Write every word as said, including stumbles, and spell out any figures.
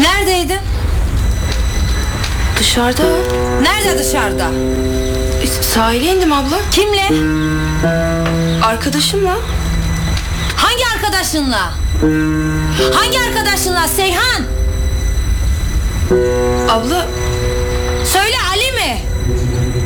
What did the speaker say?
Neredeydin? Dışarıda. Nerede dışarıda? E, sahile indim abla. Kimle? Arkadaşımla. Hangi arkadaşınla? Hangi arkadaşınla Seyhan? Abla. Söyle, Ali mi?